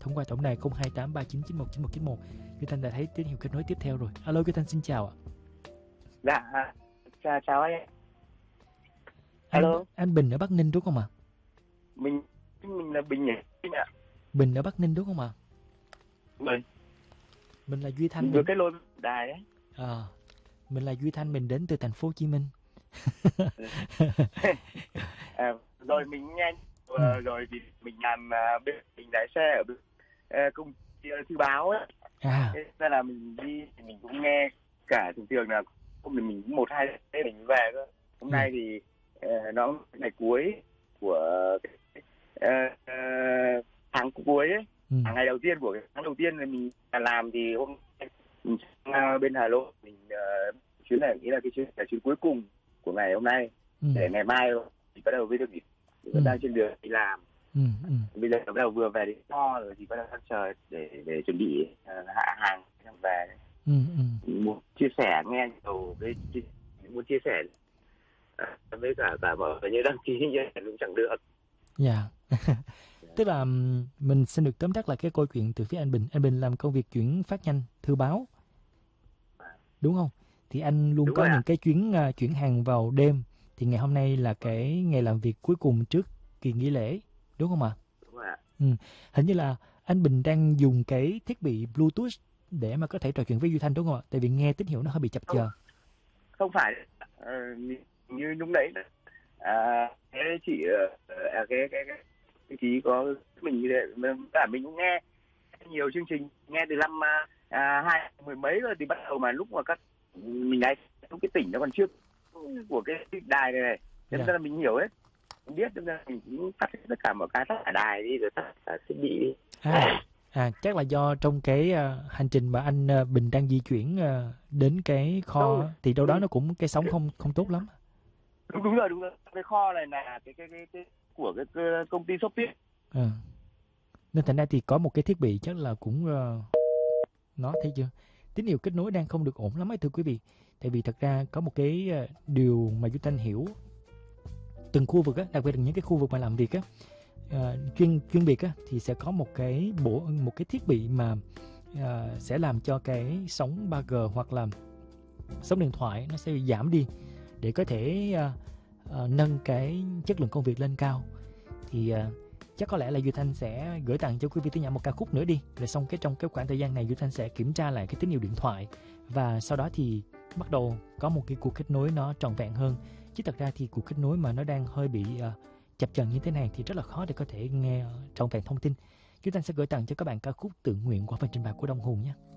thông qua tổng đài 0283991191. Duy Thanh đã thấy tín hiệu kết nối tiếp theo rồi. Alo, Duy Thanh xin chào ạ. Dạ, chào anh. Alo. Anh Bình ở Bắc Ninh đúng không ạ? Mình là Bình nhỉ? Bình ở Bắc Ninh đúng không ạ? Bình. Mình là Duy Thanh. Vừa kết nối đài ấy. Mình là Duy Thanh, mình đến từ thành phố Hồ Chí Minh. Rồi mình nghe rồi thì mình làm bên mình lái xe ở bên công ty thư báo ấy. Thế nên là mình đi thì mình cũng nghe cả thường là hôm mình cũng 1-2 đêm mình về cơ. Hôm nay thì nó ngày cuối của tháng cuối ấy. Ngày đầu tiên của tháng đầu tiên thì mình làm thì hôm nay mình sang bên Hà Nội, mình chuyến này nghĩ là cái chuyến cuối cùng của ngày hôm nay, để ngày mai thì bắt đầu mới được nghỉ. Vẫn đang trên đường đi làm. Bây giờ bắt đầu vừa về đến kho rồi thì bắt đầu đang chờ để chuẩn bị hạ hàng về. Muốn chia sẻ nghe nhiều cái muốn chia sẻ với cả mọi người như đăng ký như vậy cũng chẳng được. Dạ. Tức là mình xin được tóm tắt là cái câu chuyện từ phía anh Bình. Anh Bình làm công việc chuyển phát nhanh thư báo, đúng không? Thì anh luôn có những cái chuyển hàng vào đêm. Thì ngày hôm nay là cái ngày làm việc cuối cùng trước kỳ nghỉ lễ, đúng không ạ? Đúng rồi ạ. Hình như là anh Bình đang dùng cái thiết bị Bluetooth để mà có thể trò chuyện với Duy Thanh đúng không ạ? Tại vì nghe tín hiệu nó hơi bị chập chờn. Không phải, như lúc nãy cái chị cái có mình như thế, cả mình cũng nghe nhiều chương trình, nghe từ năm 2010 mấy rồi thì bắt đầu mà lúc mà mình nói lúc cái tỉnh nó còn chưa của cái đài này cho nên là mình hiểu ấy, mình biết, cho nên là mình cũng tắt tất cả mọi cái, tắt cả đài đi rồi tắt cả thiết bị đi. Chắc là do trong cái hành trình mà anh Bình đang di chuyển đến cái kho thì đâu đó nó cũng cái sóng không tốt lắm. Đúng rồi. Cái kho này là cái của cái công ty Shopee. Nên thành ra thì có một cái thiết bị chắc là cũng nó thấy chưa? Tín hiệu kết nối đang không được ổn lắm ấy thưa quý vị. Tại vì thật ra có một cái điều mà Duy Thanh hiểu, từng khu vực á, đặc biệt là những cái khu vực mà làm việc á, chuyên biệt á, thì sẽ có một cái thiết bị mà sẽ làm cho cái sóng 3G hoặc là sóng điện thoại nó sẽ giảm đi để có thể nâng cái chất lượng công việc lên cao. Thì chắc có lẽ là Duy Thanh sẽ gửi tặng cho quý vị thính giả một ca khúc nữa đi, rồi xong trong cái khoảng thời gian này Duy Thanh sẽ kiểm tra lại cái tín hiệu điện thoại và sau đó thì bắt đầu có một cái cuộc kết nối nó trọn vẹn hơn. Chứ thật ra thì cuộc kết nối mà nó đang hơi bị chập chờn như thế này thì rất là khó để có thể nghe trọn vẹn thông tin. Duy Thanh sẽ gửi tặng cho các bạn ca khúc Tự Nguyện qua phần trình bày của Đông Hùng nhé.